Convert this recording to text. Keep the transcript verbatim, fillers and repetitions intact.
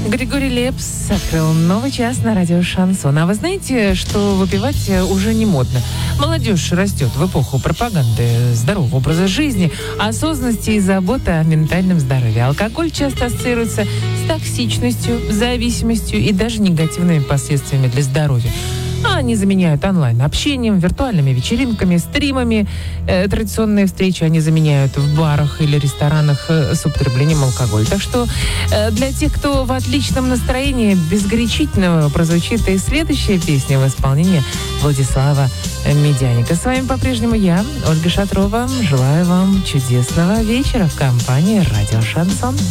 Григорий Лепс открыл новый час на радио «Шансон». А вы знаете, что выпивать уже не модно? Молодежь растет в эпоху пропаганды здорового образа жизни, осознанности и заботы о ментальном здоровье. Алкоголь часто ассоциируется с токсичностью, зависимостью и даже негативными последствиями для здоровья. А они заменяют онлайн-общением, виртуальными вечеринками, стримами. Э, традиционные встречи они заменяют в барах или ресторанах э, с употреблением алкоголя. Так что э, для тех, кто в отличном настроении, без горячительного, прозвучит и следующая песня в исполнении Владислава Медяника. С вами по-прежнему я, Ольга Шатрова. Желаю вам чудесного вечера в компании «Радио Шансон».